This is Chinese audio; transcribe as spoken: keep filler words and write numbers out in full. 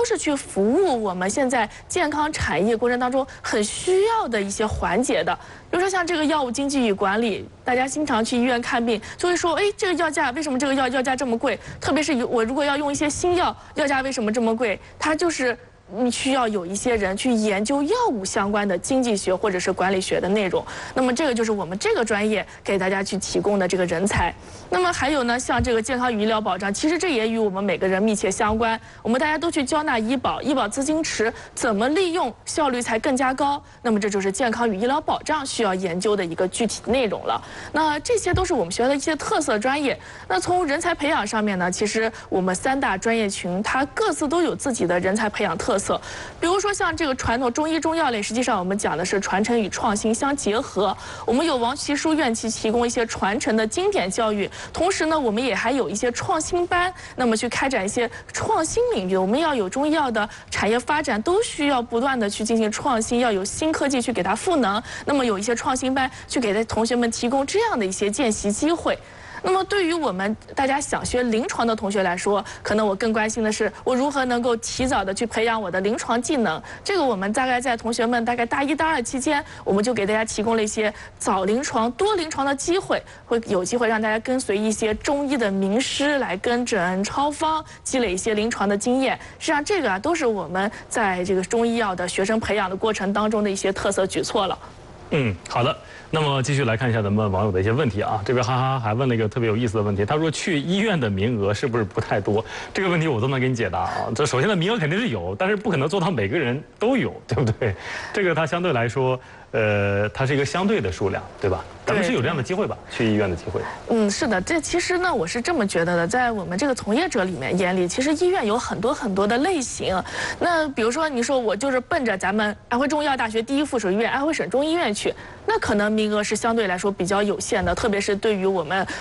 是去服务我们现在健康产业过程当中很需要的一些环节的。比如说像这个药物经济与管理，大家经常去医院看病，就会说，哎，这个药价为什么这个药药价这么贵？特别是有我如果要用一些新药，药价为什么这么贵？它就是你需要有一些人去研究药物相关的经济学或者是管理学的内容。那么这个就是我们这个专业给大家去提供的这个人才。那么还有呢，像这个健康与医疗保障，其实这也与我们每个人密切相关。我们大家都去交纳医保，医保资金池怎么利用效率才更加高？那么这就是健康与医疗保障需要研究的一个具体内容了。那这些都是我们学校的一些特色专业。那从人才培养上面呢，其实我们三大专业群它各自都有自己的人才培养特色。比如说像这个传统中医中药类，实际上我们讲的是传承与创新相结合。我们有王琦书院去提供一些传承的经典教育，同时呢，我们也还有一些创新班，那么去开展一些创新领域。我们要有中医药的产业发展，都需要不断的去进行创新，要有新科技去给它赋能。那么有一些创新班去给同学们提供这样的一些见习机会。那么对于我们大家想学临床的同学来说，可能我更关心的是我如何能够提早的去培养我的临床技能。这个我们大概在同学们大概大一、大二期间，我们就给大家提供了一些早临床、多临床的机会，会有机会让大家跟随一些中医的名师来跟诊、抄方，积累一些临床的经验。实际上，这个啊都是我们在这个中医药的学生培养的过程当中的一些特色举措了。 嗯，好的。那么继续来看一下咱们网友的一些问题啊。这边哈哈还问了一个特别有意思的问题，他说去医院的名额是不是不太多？这个问题我都能给你解答啊。这首先的名额肯定是有，但是不可能做到每个人都有，对不对？这个它相对来说，呃，它是一个相对的数量，对吧？咱们是有这样的机会吧？去医院的机会。 嗯，是的，这其实呢，我是这么觉得的，在我们这个从业者里面眼里，其实医院有很多很多的类型。那比如说，你说我就是奔着咱们安徽中医药大学第一附属医院安徽省中医院去，那可能名额是相对来说比较有限的，特别是对于我们